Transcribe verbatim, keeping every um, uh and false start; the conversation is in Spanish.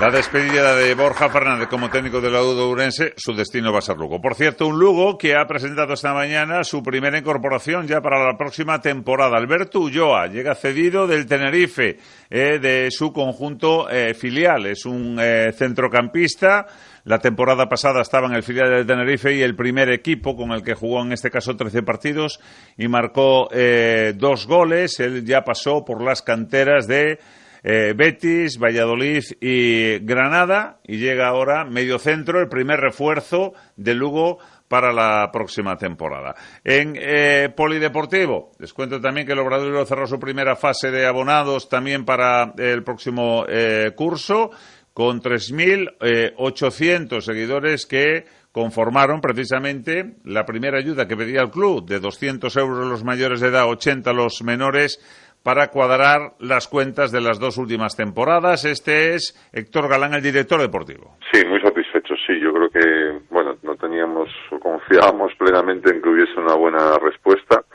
La despedida de Borja Fernández como técnico del Laudo Ourense, su destino va a ser Lugo. Por cierto, un Lugo que ha presentado esta mañana su primera incorporación ya para la próxima temporada. Alberto Ulloa llega cedido del Tenerife, eh, de su conjunto eh, filial. Es un eh, centrocampista. La temporada pasada estaba en el filial del Tenerife y el primer equipo con el que jugó en este caso trece partidos y marcó eh, dos goles. Él ya pasó por las canteras de Eh, Betis, Valladolid y Granada y llega ahora medio centro, el primer refuerzo de Lugo para la próxima temporada. En eh, Polideportivo, les cuento también que el Obradoiro cerró su primera fase de abonados también para el próximo eh, curso, con tres mil ochocientos seguidores que conformaron precisamente la primera ayuda que pedía el club, de doscientos euros los mayores de edad, ochenta los menores, para cuadrar las cuentas de las dos últimas temporadas. Este es Héctor Galán, el director deportivo. Sí, muy satisfecho, sí. Yo creo que, bueno, no teníamos, confiábamos plenamente en que hubiese una buena respuesta.